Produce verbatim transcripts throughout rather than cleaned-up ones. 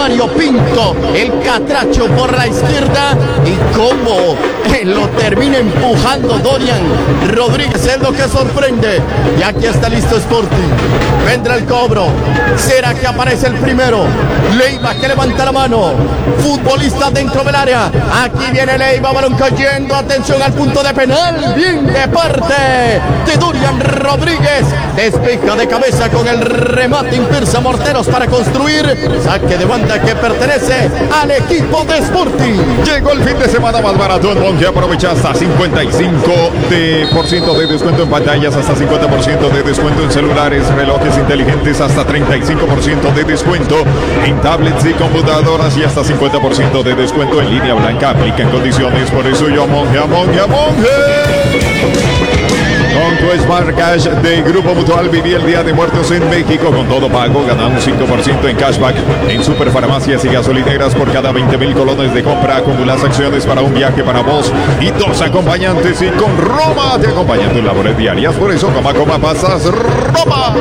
Mario Pinto, el catracho por la izquierda, y cómo eh, lo termina empujando Dorian Rodríguez, es lo que sorprende. Y aquí está listo Sporting, vendrá el cobro, será que aparece el primero, Leiva que levanta la mano, futbolista dentro del área, aquí viene Leiva, balón cayendo, atención al punto de penal, bien de parte de Dorian Rodríguez, despeja de cabeza con el remate, impulsa Morteros para construir, saque de banda que pertenece al equipo de Sporting. Llegó el fin de semana más barato en Monge, aprovecha hasta cincuenta y cinco por ciento de descuento en pantallas, hasta cincuenta por ciento de descuento en celulares, relojes inteligentes, hasta treinta y cinco por ciento de descuento en tablets y computadoras y hasta cincuenta por ciento de descuento en línea blanca, aplica en condiciones, por eso yo a Monge, a Monge, a Monge. Con tu Smart Cash de Grupo Mutual viví el Día de Muertos en México con todo pago, gana un cinco por ciento en cashback en superfarmacias y gasolineras por cada veinte mil colones de compra, acumulas acciones para un viaje para vos y dos acompañantes, y con Roma te acompañan tus labores diarias, por eso coma, coma, pasas Roma.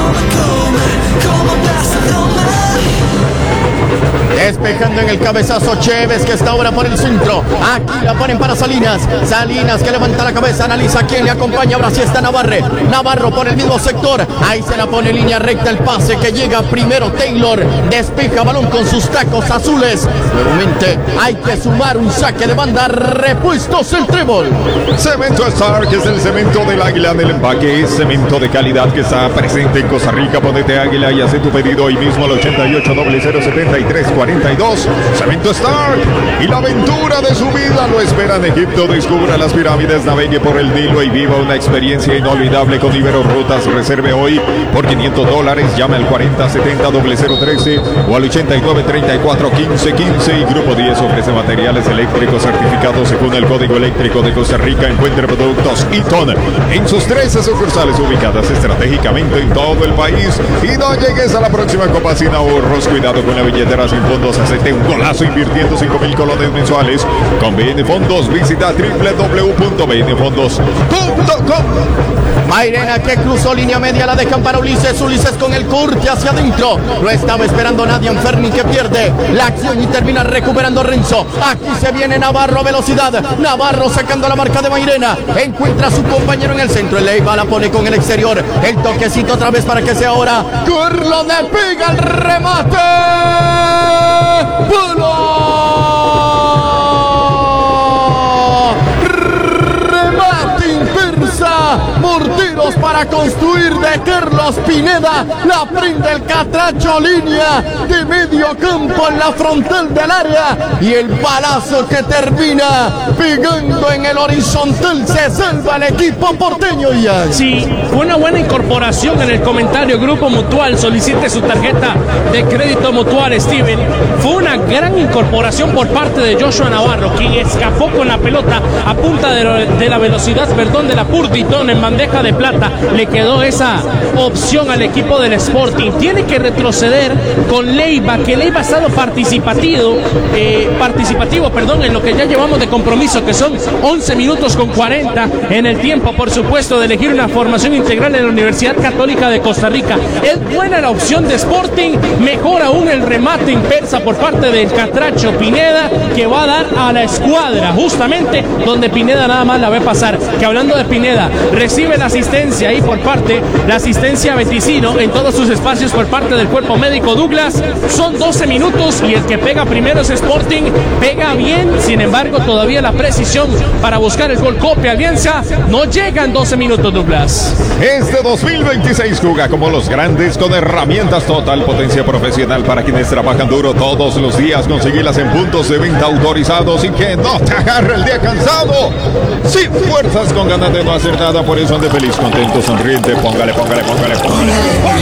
Despejando en el cabezazo Chévez, que está ahora por el centro. Aquí la ponen para Salinas. Salinas que levanta la cabeza, analiza quién le acompaña. Ahora sí está Navarre. Navarro por el mismo sector. Ahí se la pone línea recta el pase que llega primero Taylor. Despeja balón con sus tacos azules. Nuevamente hay que sumar un saque de banda. Repuestos el trébol. Cemento Star, que es el cemento del águila del empaque. Es cemento de calidad que está presente en Costa Rica. Ponete águila y hace tu pedido hoy mismo al ochenta y ocho cero cero setenta y tres cuarenta y dos. Cemento Star, y la aventura de su vida lo espera en Egipto. Descubra las pirámides, navegue por el Nilo y viva una experiencia inolvidable con Ibero Rutas. Reserve hoy por quinientos dólares. Llame al cuarenta setenta cero cero trece o al ochenta y nueve treinta y cuatro quince quince. Y Grupo diez ofrece materiales eléctricos certificados según el Código Eléctrico de Costa Rica. Encuentre productos Eaton en sus trece sucursales ubicadas estratégicamente en todo el país. Y no llegues a la próxima copa sin ahorros. Cuidado con la billetera sin fondos. Hacete un golazo invirtiendo cinco mil colones mensuales con B N Fondos. Visita doble u doble u doble u punto b n fondos punto com. Mairena que cruzó línea media, la dejan para Ulises. Ulises con el corte hacia adentro. No estaba esperando nadie. Ferni que pierde la acción y termina recuperando Renzo. Aquí se viene Navarro a velocidad. Navarro sacando la marca de Mairena. Encuentra a su compañero en el centro. El Leiva la pone con el exterior. El toquecito otra vez para que sea ahora. Curlo de pega el remate. Remate impersa. Morteros para construir de Carlos Pineda. La prende el catracho, línea de medio campo en la frontal del área. Y el balazo que termina pegando en el horizontal. Se salva el equipo porteño. Ya. Sí, fue una buena incorporación en el comentario. Grupo Mutual, solicite su tarjeta de crédito Mutual, Steven. Fue una gran incorporación por parte de Joshua Navarro, quien escapó con la pelota a punta de, lo, de la velocidad, perdón, de la Purditón en bandeja de plata. Le quedó esa opción al equipo del Sporting. Tiene que retroceder con Leiva, que Leiva ha estado participativo, eh, participativo, perdón, en lo que ya llevamos de compromiso, que son once minutos con cuarenta en el tiempo, por supuesto, de elegir una formación integral en la Universidad Católica de Costa Rica. Es buena la opción de Sporting, mejor aún el remate impersa por parte del catracho Pineda, que va a dar a la escuadra, justamente donde Pineda nada más la ve pasar. Que hablando de Pineda, recibe la asistencia ahí por parte, la asistencia Beticino en todos sus espacios por parte del cuerpo médico Douglas. Son doce minutos y el que pega primero es Sporting, pega bien, sin embargo todavía la precisión para buscar el gol copia Alianza no llega en doce minutos. Douglas, este dos mil veintiséis juega como los grandes con herramientas Total Potencia Profesional para quienes trabajan duro todos los días. Conseguirlas en puntos de venta autorizados y que no te agarre el día cansado, sin fuerzas, con ganas de no hacer nada. Por eso ande feliz, contento, sonriente. Póngale, póngale, póngale, póngale.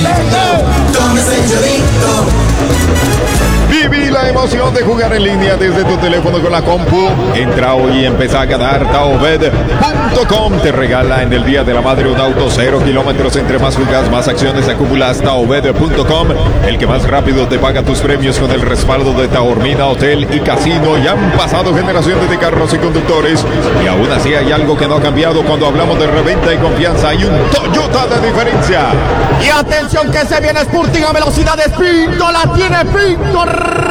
Viví la emoción de jugar en línea desde tu teléfono con la compu. Entra hoy y empieza a ganar. Taobed punto com te regala en el Día de la Madre un auto cero kilómetros. Entre más jugas, más acciones acumulas. Taobed punto com, el que más rápido te paga tus premios con el respaldo de Taormina Hotel y Casino. Ya han pasado generaciones de carros y conductores y aún así hay algo que no ha cambiado cuando hablamos de reventa y confianza. Hay un Toyota de diferencia. Y atención que se viene Sporting a velocidades. Pinto la tiene Pinto.